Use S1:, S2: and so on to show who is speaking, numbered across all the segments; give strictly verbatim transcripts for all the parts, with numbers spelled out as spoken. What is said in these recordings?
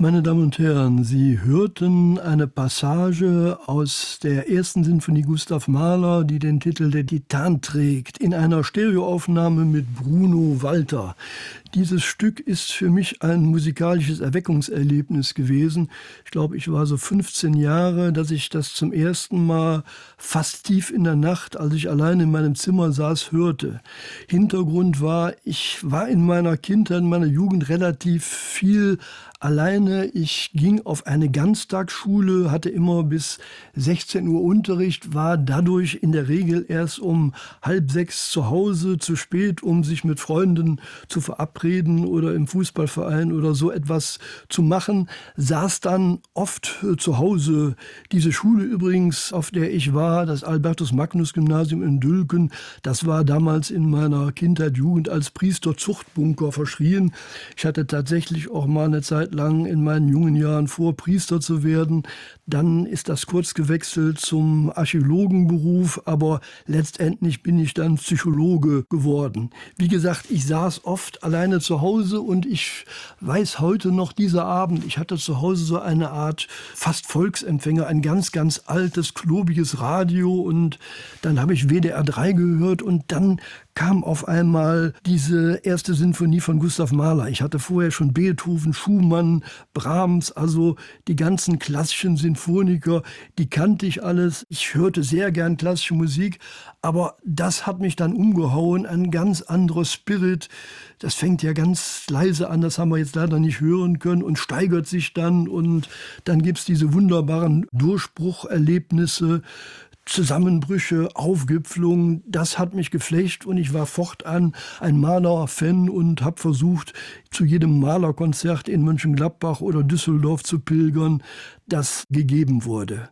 S1: Meine Damen und Herren, Sie hörten eine Passage aus der ersten Sinfonie Gustav Mahler, die den Titel Der Titan trägt, in einer Stereoaufnahme mit Bruno Walter. Dieses Stück ist für mich ein musikalisches Erweckungserlebnis gewesen. Ich glaube, ich war so fünfzehn Jahre, dass ich das zum ersten Mal fast tief in der Nacht, als ich allein in meinem Zimmer saß, hörte. Hintergrund war, ich war in meiner Kindheit, in meiner Jugend relativ viel alleine. Ich ging auf eine Ganztagsschule, hatte immer bis sechzehn Uhr Unterricht, war dadurch in der Regel erst um halb sechs zu Hause, zu spät, um sich mit Freunden zu verabreden oder im Fußballverein oder so etwas zu machen, saß dann oft zu Hause. Diese Schule übrigens, auf der ich war, das Albertus-Magnus-Gymnasium in Dülken, das war damals in meiner Kindheit, Jugend als Priester-Zuchtbunker verschrien. Ich hatte tatsächlich auch mal eine Zeit lang in meinen jungen Jahren vor, Priester zu werden. Dann ist das kurz gewechselt zum Archäologenberuf, aber letztendlich bin ich dann Psychologe geworden. Wie gesagt, ich saß oft alleine zu Hause und ich weiß heute noch, dieser Abend, ich hatte zu Hause so eine Art fast Volksempfänger, ein ganz, ganz altes, klobiges Radio, und dann habe ich W D R drei gehört und dann kam auf einmal diese erste Sinfonie von Gustav Mahler. Ich hatte vorher schon Beethoven, Schumann, Brahms, also die ganzen klassischen Sinfoniker, die kannte ich alles. Ich hörte sehr gern klassische Musik, aber das hat mich dann umgehauen, ein ganz anderer Spirit. Das fängt ja ganz leise an, das haben wir jetzt leider nicht hören können, und steigert sich dann, und dann gibt's diese wunderbaren Durchbrucherlebnisse, Zusammenbrüche, Aufgipfelungen. Das hat mich geflecht und ich war fortan ein Mahler-Fan und habe versucht, zu jedem Mahler-Konzert in Mönchengladbach oder Düsseldorf zu pilgern, das gegeben wurde.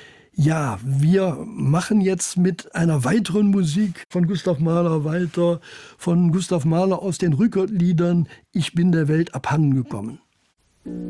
S1: Ja, wir machen jetzt mit einer weiteren Musik von Gustav Mahler weiter, von Gustav Mahler aus den Rückert-Liedern Ich bin der Welt abhandengekommen.